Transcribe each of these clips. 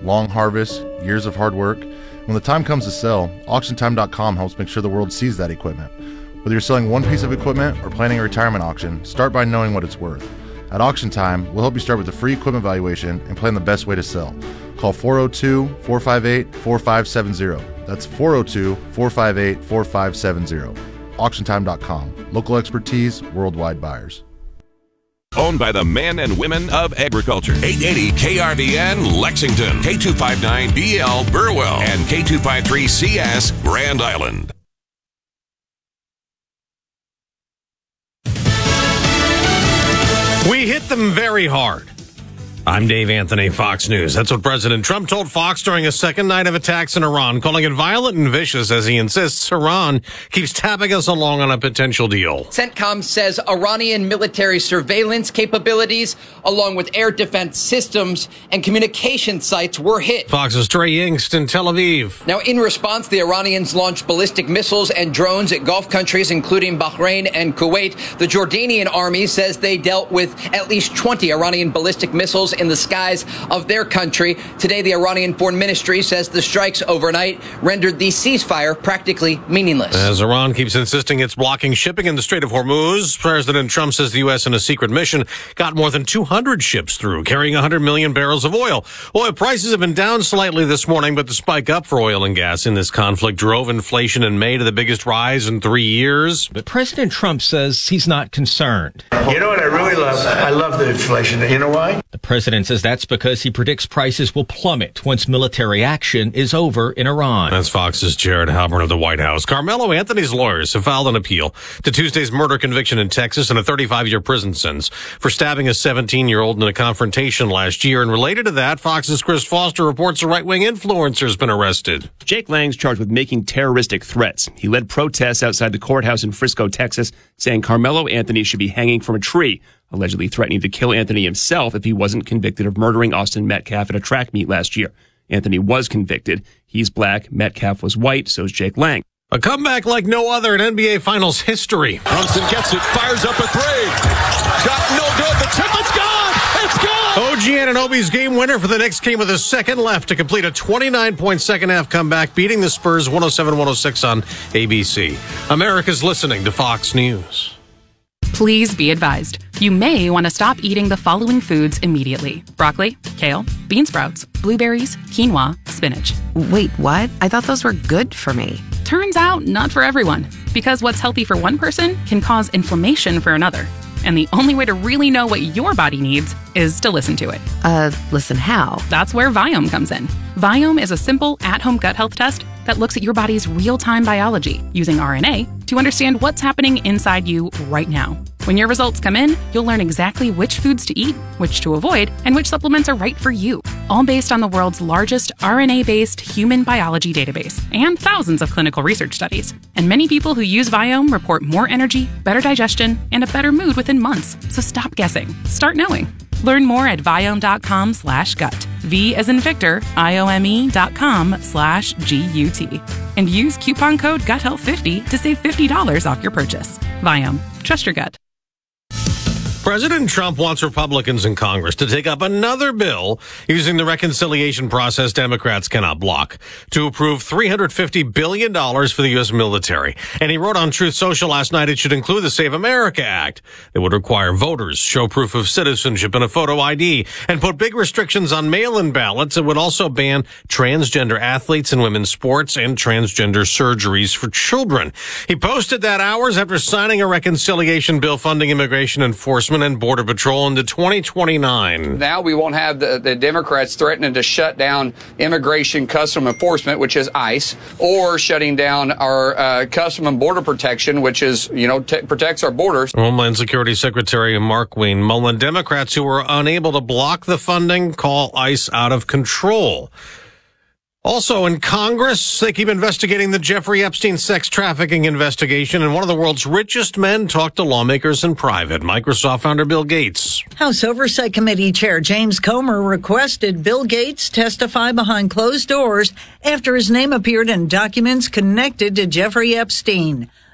long harvests, years of hard work. When the time comes to sell, AuctionTime.com helps make sure the world sees that equipment. Whether you're selling one piece of equipment or planning a retirement auction, start by knowing what it's worth. At Auction Time, we'll help you start with a free equipment valuation and plan the best way to sell. Call 402-458-4570. That's 402-458-4570. AuctionTime.com. Local expertise, worldwide buyers. Owned by the men and women of agriculture. 880 KRDN Lexington, K259BL Burwell, and K253CS Grand Island. We hit them very hard. I'm Dave Anthony, Fox News. That's what President Trump told Fox during a second night of attacks in Iran, calling it violent and vicious as he insists Iran keeps tapping us along on a potential deal. CENTCOM says Iranian military surveillance capabilities, along with air defense systems and communication sites, were hit. Fox's Trey Yingst in Tel Aviv. Now, in response, the Iranians launched ballistic missiles and drones at Gulf countries, including Bahrain and Kuwait. The Jordanian army says they dealt with at least 20 Iranian ballistic missiles in the skies of their country. Today, the Iranian Foreign Ministry says the strikes overnight rendered the ceasefire practically meaningless. As Iran keeps insisting it's blocking shipping in the Strait of Hormuz, President Trump says the U.S. in a secret mission got more than 200 ships through, carrying 100 million barrels of oil. Oil prices have been down slightly this morning, but the spike up for oil and gas in this conflict drove inflation in May to the biggest rise in 3 years. But President Trump says he's not concerned. You know what I really love? I love the inflation. You know why? The president says that's because he predicts prices will plummet once military action is over in Iran. That's Fox's Jared Halpern of the White House. Carmelo Anthony's lawyers have filed an appeal to Tuesday's murder conviction in Texas and a 35-year prison sentence for stabbing a 17-year-old in a confrontation last year. And related to that, Fox's Chris Foster reports a right-wing influencer has been arrested. Jake Lang's charged with making terroristic threats. He led protests outside the courthouse in Frisco, Texas, saying Carmelo Anthony should be hanging from a tree, allegedly threatening to kill Anthony himself if he wasn't convicted of murdering Austin Metcalf at a track meet last year. Anthony was convicted. He's black. Metcalf was white. So's Jake Lang. A comeback like no other in NBA Finals history. Brunson gets it, fires up a three. Shot no good. The tip, it's gone. It's gone. OG Anunoby's game winner for the Knicks came with a second left to complete a 29-point second-half comeback, beating the Spurs 107-106 on ABC. America's listening to Fox News. Please be advised. You may want to stop eating the following foods immediately. Broccoli, kale, bean sprouts, blueberries, quinoa, spinach. Wait, what? I thought those were good for me. Turns out, not for everyone. Because what's healthy for one person can cause inflammation for another. And the only way to really know what your body needs is to listen to it. Listen how? That's where Viome comes in. Viome is a simple, at-home gut health test that looks at your body's real-time biology using RNA to understand what's happening inside you right now. When your results come in, you'll learn exactly which foods to eat, which to avoid, and which supplements are right for you. All based on the world's largest RNA-based human biology database and thousands of clinical research studies. And many people who use Viome report more energy, better digestion, and a better mood within months. So stop guessing. Start knowing. Learn more at Viome.com/gut. V as in Victor, IOME.com/GUT. And use coupon code GUTHEALTH50 to save $50 off your purchase. Viome. Trust your gut. President Trump wants Republicans in Congress to take up another bill using the reconciliation process Democrats cannot block to approve $350 billion for the U.S. military. And he wrote on Truth Social last night it should include the Save America Act. It would require voters show proof of citizenship and a photo ID and put big restrictions on mail-in ballots. It would also ban transgender athletes in women's sports and transgender surgeries for children. He posted that hours after signing a reconciliation bill funding immigration enforcement and Border Patrol into 2029. Now we won't have the Democrats threatening to shut down Immigration Custom Enforcement, which is ICE, or shutting down our Custom and Border Protection, which is, protects our borders. Homeland Security Secretary Markwayne Mullin. Democrats who were unable to block the funding call ICE out of control. Also in Congress, they keep investigating the Jeffrey Epstein sex trafficking investigation, and one of the world's richest men talked to lawmakers in private. Microsoft founder Bill Gates. House Oversight Committee Chair James Comer requested Bill Gates testify behind closed doors after his name appeared in documents connected to Jeffrey Epstein.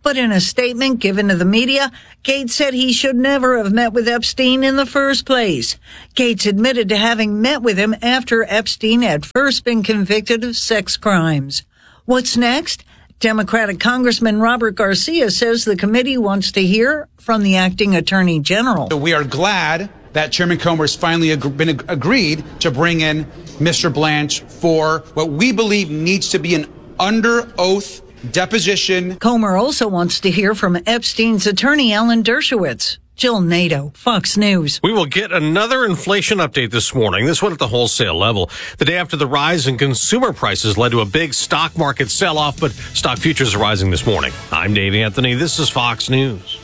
But in a statement given to the media, Gates said he should never have met with Epstein in the first place. Gates admitted to having met with him after Epstein had first been convicted of sex crimes. What's next? Democratic Congressman Robert Garcia says the committee wants to hear from the acting attorney general. We are glad that Chairman Comer has finally agreed to bring in Mr. Blanche for what we believe needs to be an under oath deposition. Comer also wants to hear from Epstein's attorney, Alan Dershowitz. Jill Nato, Fox News. We will get another inflation update this morning, this one at the wholesale level. The day after the rise in consumer prices led to a big stock market sell-off, but stock futures are rising this morning. I'm Dave Anthony. This is Fox News.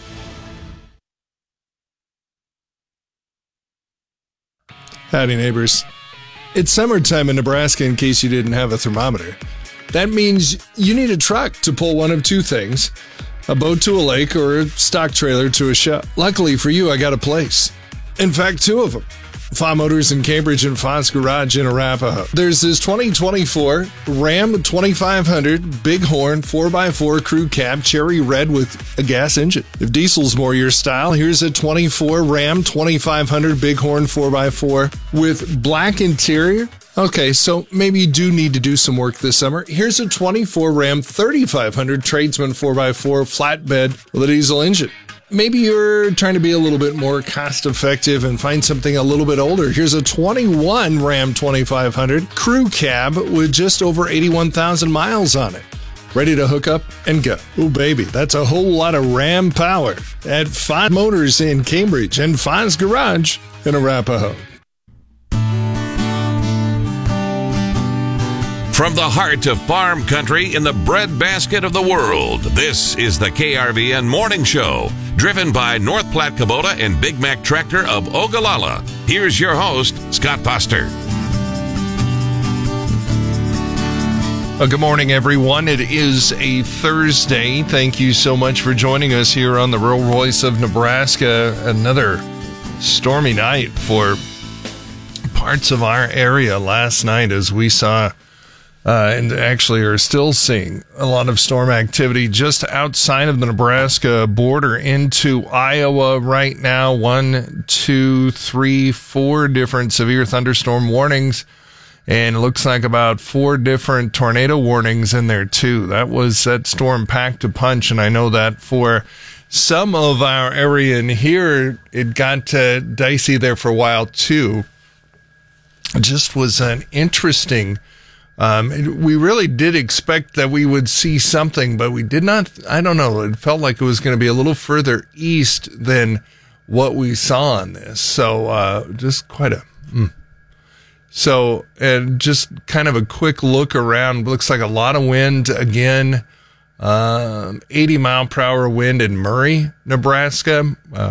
Howdy, neighbors. It's summertime in Nebraska, in case you didn't have a thermometer. That means you need a truck to pull one of two things: a boat to a lake or a stock trailer to a show. Luckily for you, I got a place. In fact, two of them. Fa Motors in Cambridge and Fa's Garage in Arapahoe. There's this 2024 Ram 2500 Bighorn 4x4 crew cab, cherry red with a gas engine. If diesel's more your style, here's a 24 Ram 2500 Bighorn 4x4 with black interior. Okay, so maybe you do need to do some work this summer. Here's a 24 Ram 3500 Tradesman 4x4 flatbed with a diesel engine. Maybe you're trying to be a little bit more cost effective and find something a little bit older. Here's a 21 Ram 2500 crew cab with just over 81,000 miles on it. Ready to hook up and go. Oh, baby, that's a whole lot of Ram power at Fa Motors in Cambridge and Fa's Garage in Arapahoe. From the heart of farm country in the breadbasket of the world, this is the KRVN Morning Show, driven by North Platte Kubota and Big Mac Tractor of Ogallala. Here's your host, Scott Foster. Well, good morning, everyone. It is a Thursday. Thank you so much for joining us here on the Rural Voice of Nebraska. Another stormy night for parts of our area last night, as we saw and actually are still seeing a lot of storm activity just outside of the Nebraska border into Iowa right now. 1, 2, 3, 4 different severe thunderstorm warnings, and it looks like about 4 different tornado warnings in there too. That storm packed a punch, and I know that for some of our area in here, it got dicey there for a while too. It just was an interesting. We really did expect that we would see something, but we did not. I don't know. It felt like it was going to be a little further east than what we saw on this. So, just quite a. So, and just kind of a quick look around. Looks like a lot of wind again. 80 mile per hour wind in Murray, Nebraska.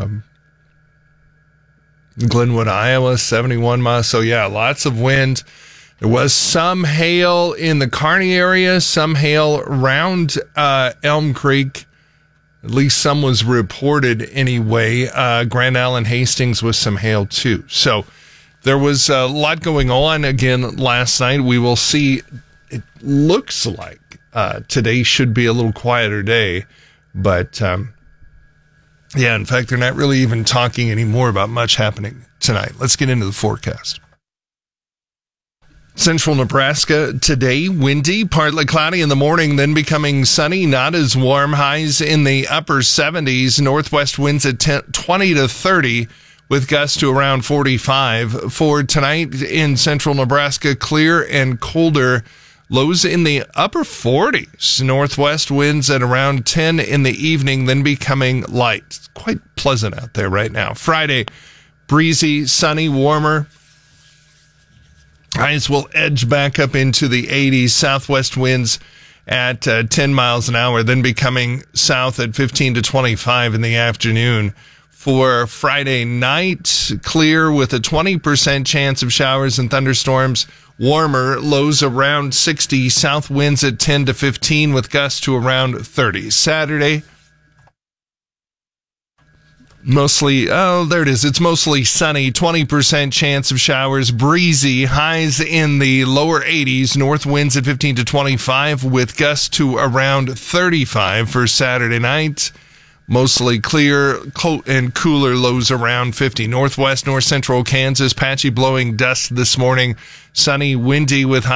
Glenwood, Iowa, 71 miles. So yeah, lots of wind. There was some hail in the Kearney area, some hail around Elm Creek. At least some was reported anyway. Grand Island, Hastings with some hail too. So there was a lot going on again last night. We will see. It looks like today should be a little quieter day. But yeah, in fact, they're not really even talking anymore about much happening tonight. Let's get into the forecast. Central Nebraska today, windy, partly cloudy in the morning, then becoming sunny, not as warm. Highs in the upper 70s. Northwest winds at 20 to 30 with gusts to around 45. For tonight in central Nebraska, clear and colder. Lows in the upper 40s. Northwest winds at around 10 in the evening, then becoming light. It's quite pleasant out there right now. Friday, breezy, sunny, warmer. Highs will edge back up into the 80s. Southwest winds at 10 miles an hour, then becoming south at 15 to 25 in the afternoon. For Friday night, clear with a 20% chance of showers and thunderstorms. Warmer, lows around 60. South winds at 10 to 15 with gusts to around 30. Saturday, There it is. It's mostly sunny, 20% chance of showers, breezy, highs in the lower 80s, north winds at 15 to 25 with gusts to around 35 for Saturday night. Mostly clear and cooler, lows around 50. Northwest, north central Kansas, patchy blowing dust this morning. Sunny, windy with